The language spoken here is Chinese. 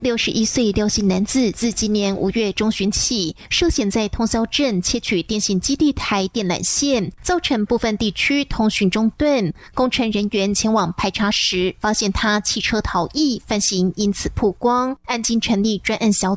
61岁廖姓男子自今年5月中旬起，涉嫌在通霄镇窃取电信基地台电缆线，造成部分地区通讯中断。工程人员前往排查时，发现他弃车逃逸，犯行因此曝光。案经成立专案小